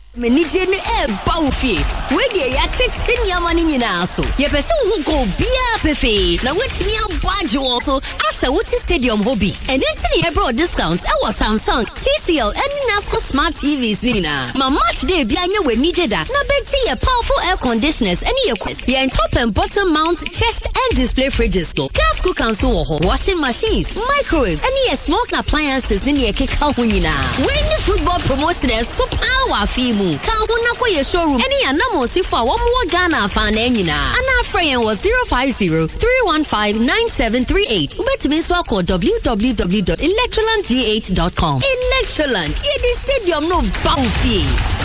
Menije ni bawfi. We dey ya tete nyamani nyina so. Ye pese hu go bia pefe. Na wetimi abwaje wo so asa wuti stadium hobby. And enti ni ebro discount e was Samsung, TCL and Nasco smart TVs nina. Ma match day bia nye we nije da. Na beji ye powerful air conditioners and ye quest. Ye top and bottom mount chest and display fridges no. Gas cooker so ho. Washing machines, microwaves and ye smoke appliances ni ye keka hu nyina. When the football promotion is so power fimu. Ka hu na kwa ye showroom. Any anamo si fa wa mo Ghana fa na nyina. Ana friend was 050-315-9738. Ubetimi so call www.electrolandgh.com. Electroland, ye the stadium no bawfi.